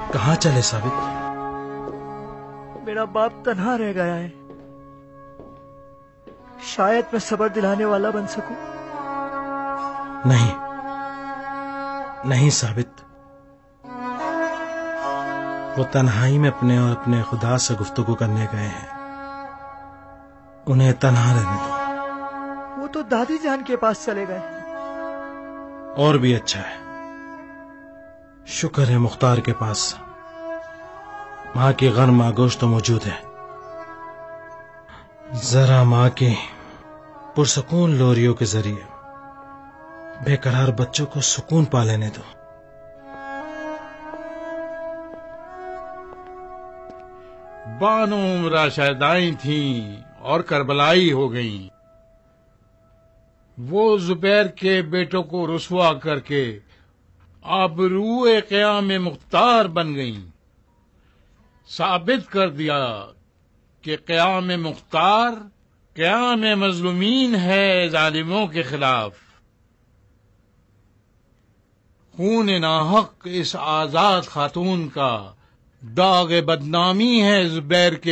کہاں چلے ثابت؟ میرا باپ تنہا رہ گیا ہے، شاید میں صبر دلانے والا بن سکوں۔ نہیں ثابت، وہ تنہائی میں اپنے اور اپنے خدا سے گفتگو کرنے گئے ہیں، انہیں تنہا رہنے دو۔ وہ تو دادی جان کے پاس چلے گئے۔ اور بھی اچھا ہے، شکر ہے مختار کے پاس ماں کی غرم آگوش تو موجود ہے، ذرا ماں کی پرسکون لوریوں کے ذریعے بے قرار بچوں کو سکون پا لینے دو۔ بانو راشدائیں تھیں اور کربلائی ہو گئیں، وہ زبیر کے بیٹوں کو رسوا کر کے آبروئے قیام مختار بن گئیں۔ ثابت کر دیا کہ قیام مختار قیام مظلومین ہے ظالموں کے خلاف۔ خون ناحق اس آزاد خاتون کا داغ بدنامی ہے زبیر کے